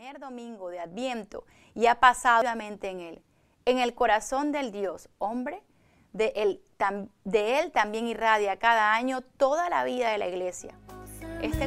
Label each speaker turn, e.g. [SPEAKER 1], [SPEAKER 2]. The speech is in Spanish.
[SPEAKER 1] primer domingo de Adviento y ha pasado nuevamente en él. En el corazón del Dios, hombre, de él también irradia cada año toda la vida de la iglesia. Este